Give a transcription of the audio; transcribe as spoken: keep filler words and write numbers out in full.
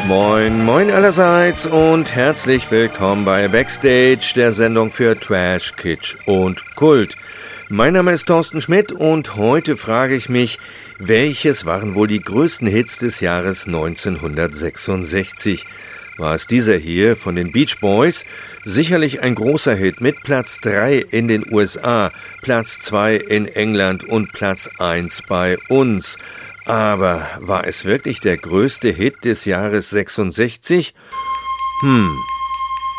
Moin, moin allerseits und herzlich willkommen bei Backstage, der Sendung für Trash, Kitsch und Kult. Mein Name ist Thorsten Schmidt und heute frage ich mich, welches waren wohl die größten Hits des Jahres neunzehnhundertsechsundsechzig? War es dieser hier von den Beach Boys? Sicherlich ein großer Hit mit Platz drei in den U S A, Platz zwei in England und Platz eins bei uns. Aber war es wirklich der größte Hit des Jahres sechsundsechzig? Hm,